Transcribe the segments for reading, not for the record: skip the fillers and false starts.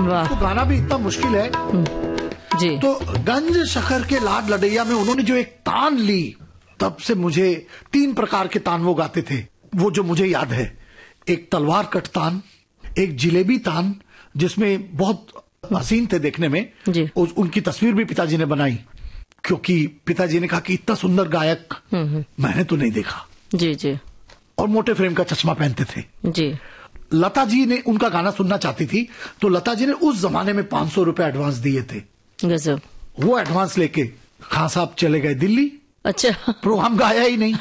उसको गाना भी इतना मुश्किल है जी। तो गंज शकर के लाड लड़ैया में उन्होंने जो एक तान ली, तब से मुझे 3 प्रकार के तान वो गाते थे, वो जो मुझे याद है। एक तलवार कट तान, एक जिलेबी तान, जिसमें बहुत हसीन थे देखने में जी। उनकी तस्वीर भी पिताजी ने बनाई, क्योंकि पिताजी ने कहा कि इतना सुंदर गायक मैंने तो नहीं देखा। जी जी। और मोटे फ्रेम का चश्मा पहनते थे जी। लता जी ने उनका गाना सुनना चाहती थी, तो लता जी ने उस जमाने में 500 रुपए एडवांस दिए थे। गजब। वो एडवांस लेके खान साहब चले गए दिल्ली। अच्छा। प्रोग्राम गाया ही नहीं।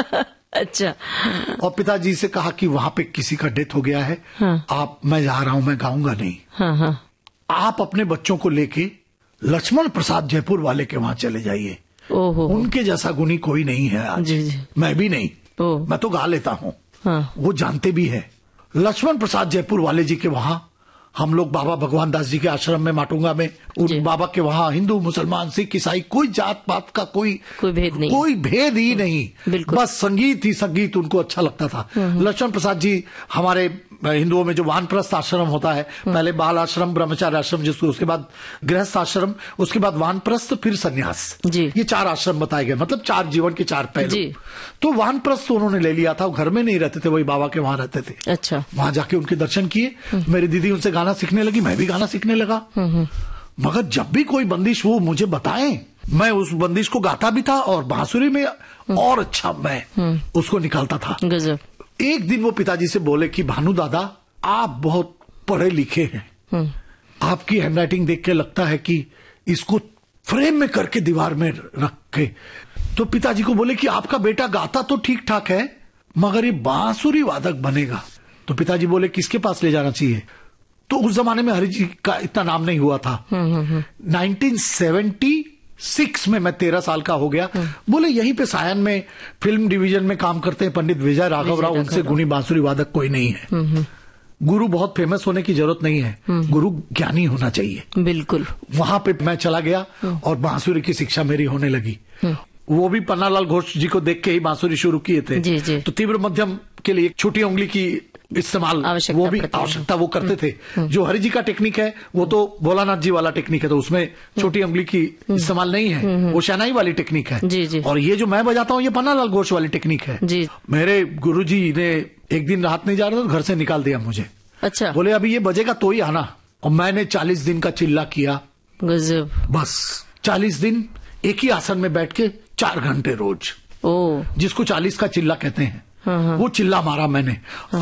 अच्छा। और पिताजी से कहा कि वहां पे किसी का डेथ हो गया है, हाँ। मैं जा रहा हूं, मैं गाऊंगा नहीं। हाँ हाँ। आप अपने बच्चों को लेके लक्ष्मण प्रसाद जयपुर वाले के वहां चले जाइए। ओहो। उनके जैसा गुणी कोई नहीं है आज। जी जी। मैं भी नहीं। मैं तो गा लेता हूँ। हाँ। वो जानते भी है। लक्ष्मण प्रसाद जयपुर वाले जी के वहां हम लोग बाबा भगवान दास जी के आश्रम में माटुंगा में, उन बाबा के वहां हिंदू मुसलमान सिख ईसाई कोई जात पात का कोई भेद नहीं, कोई भेद ही नहीं। बस संगीत ही संगीत उनको अच्छा लगता था। लक्ष्मण प्रसाद जी हमारे हिंदुओं में जो वानप्रस्थ आश्रम होता है, पहले बाल आश्रम, ब्रह्मचार्य आश्रम, जिसको उसके बाद गृहस्थ आश्रम, उसके बाद वानप्रस्थ, फिर सन्यास, ये 4 आश्रम बताए गए, मतलब 4 जीवन के 4 पहलू। तो वानप्रस्थ उन्होंने ले लिया था, वो घर में नहीं रहते थे, वही बाबा के वहां रहते थे। अच्छा। वहां जाके उनके दर्शन किए, मेरी दीदी उनसे गाना सीखने लगी, मैं भी गाना सीखने लगा। मगर जब भी कोई बंदिश वो मुझे बताएं, मैं उस बंदिश को गाता भी था और बांसुरी में और अच्छा मैं उसको निकालता था। गजब। एक दिन वो पिताजी से बोले कि भानु दादा, आप बहुत पढ़े लिखे हैं, आपकी हैंडराइटिंग देख के लगता है कि इसको फ्रेम में करके दीवार में रख के। तो पिताजी को बोले कि आपका बेटा गाता तो ठीक ठाक है, मगर ये बांसुरी वादक बनेगा। तो पिताजी बोले किसके पास ले जाना चाहिए? तो उस जमाने में हरि जी का इतना नाम नहीं हुआ था। 1976 में मैं 13 साल का हो गया। बोले यहीं पे सायन में फिल्म डिवीजन में काम करते हैं पंडित विजय राघव राव, उनसे गुणी बांसुरी वादक कोई नहीं है। गुरु बहुत फेमस होने की जरूरत नहीं है, गुरु ज्ञानी होना चाहिए। बिल्कुल। वहां पे मैं चला गया और बांसुरी की शिक्षा मेरी होने लगी। वो भी पन्नालाल घोष जी को देख के ही बांसुरी शुरू किए थे। जी जी। तो तीव्र मध्यम के लिए छोटी उंगली की इस्तेमाल वो भी आवश्यकता वो करते थे। जो हरि जी का टेक्निक है वो तो भोलानाथ जी वाला टेक्निक है, तो उसमें छोटी उंगली की इस्तेमाल नहीं है, वो शहनाई वाली टेक्निक है। जी जी। और ये जो मैं बजाता हूँ ये पन्नालाल घोष वाली टेक्निक है। जी। मेरे गुरुजी ने एक दिन रात नहीं जा रहा था, घर से निकाल दिया मुझे। अच्छा। बोले अभी ये बजेगा तो ही आना। और मैंने 40 दिन का चिल्ला किया। गजब। बस 40 दिन एक ही आसन में बैठ के 4 घंटे रोज, जिसको 40 का चिल्ला कहते हैं, वो चिल्ला मारा मैंने।